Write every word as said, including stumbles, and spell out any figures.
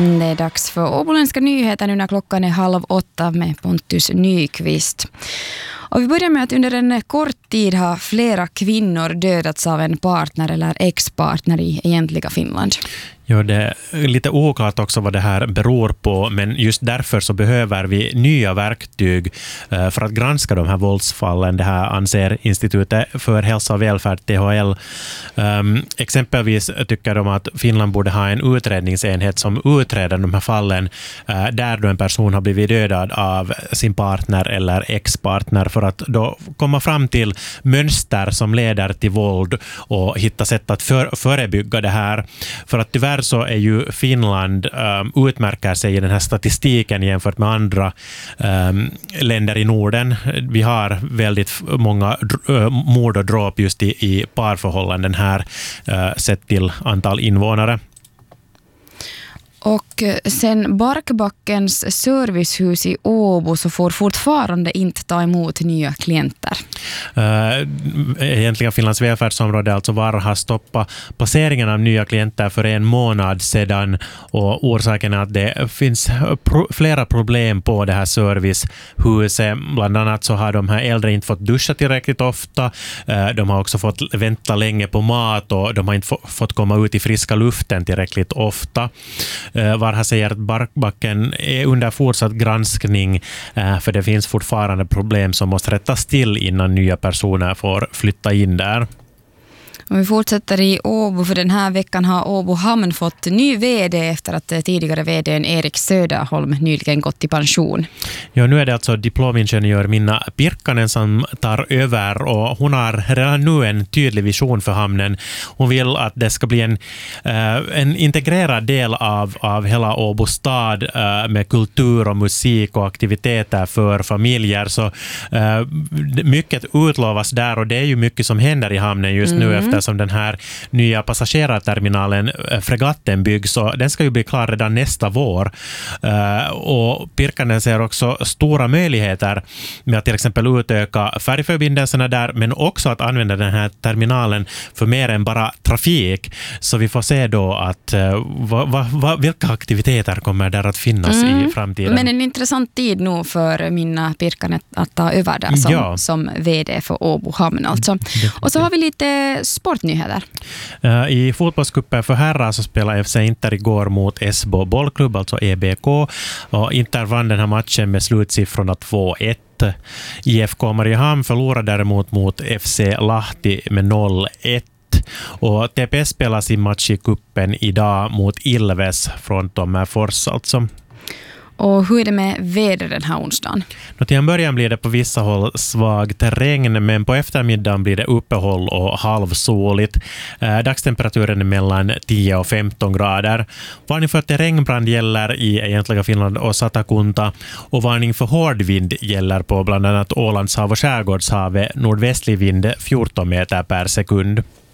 Det är dags för Åboländska nyheter nu när klockan är halv åtta med Pontus Nyqvist. Och vi börjar med att under en kort tid har flera kvinnor dödats av en partner eller ex-partner i egentliga Finland. Ja, det är lite oklart också vad det här beror på, men just därför så behöver vi nya verktyg för att granska de här våldsfallen. Det här anser Institutet för hälsa och välfärd, T H L. Um, exempelvis tycker de att Finland borde ha en utredningsenhet som utreder de här fallen uh, där då en person har blivit dödad av sin partner eller ex-partner, för att då komma fram till mönster som leder till våld och hitta sätt att för, förebygga det här. För att tyvärr så är ju Finland um, utmärker sig i den här statistiken jämfört med andra um, länder i Norden. Vi har väldigt många uh, mord och dråp just i, i parförhållanden här uh, sett till antal invånare. Och sen Barkbackens servicehus i Åbo så får fortfarande inte ta emot nya klienter. Uh, egentligen Finlands välfärdsområde, alltså VAR, har stoppat passeringen av nya klienter för en månad sedan, och orsaken är att det finns pro- flera problem på det här servicehuset. Bland annat så har de här äldre inte fått duscha tillräckligt ofta, uh, de har också fått vänta länge på mat och de har inte få- fått komma ut i friska luften tillräckligt ofta. VAR säger att Barkbacken är under fortsatt granskning, för det finns fortfarande problem som måste rättas till innan nya personer får flytta in där. Och vi fortsätter i Åbo, för den här veckan har Åbo hamn fått ny vd efter att tidigare vdn Erik Söderholm nyligen gått i pension. Ja, nu är det alltså diplomingenjör Minna Pirkkanen som tar över, och hon har redan nu en tydlig vision för hamnen. Hon vill att det ska bli en, uh, en integrerad del av, av hela Åbo stad uh, med kultur och musik och aktiviteter för familjer. Så uh, mycket utlovas där, och det är ju mycket som händer i hamnen just mm. nu efter som den här nya passagerarterminalen Fregatten byggs, och den ska ju bli klar redan nästa vår. Uh, och Pirkkanen ser också stora möjligheter med att till exempel utöka färjeförbindelserna där, men också att använda den här terminalen för mer än bara trafik. Så vi får se då att uh, va, va, va, vilka aktiviteter kommer där att finnas mm. i framtiden. Men en intressant tid nu för Minna Pirkkanen att ta över där som, ja. som vd för Åbo hamn alltså. Och så har vi lite sportnyheter. I fotbollscupen för herrar så spelar F C Inter igår mot Esbo bollklubb, alltså E B K, och Inter vann den här matchen med slutsiffrorna två ett. I F K Mariehamn förlorade däremot mot F C Lahti med noll ett. Och T P S spelar sin match i kuppen idag mot Ilves från Tommerfors alltså. Och hur är det med vädret den här onsdagen? Till en början blir det på vissa håll svagt regn, men på eftermiddagen blir det uppehåll och halvsoligt. Eh, dagstemperaturen är mellan tio och femton grader. Varning för att regnbrand gäller i egentliga Finland och Satakunta, och varning för hård vind gäller på bland annat Ålandshav och Skärgårdshavet, nordvästlig vind fjorton meter per sekund.